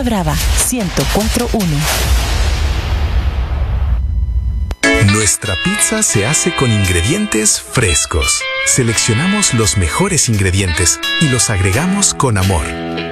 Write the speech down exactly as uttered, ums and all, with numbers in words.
Barra Brava ciento cuatro punto uno. Nuestra pizza se hace con ingredientes frescos. Seleccionamos los mejores ingredientes y los agregamos con amor.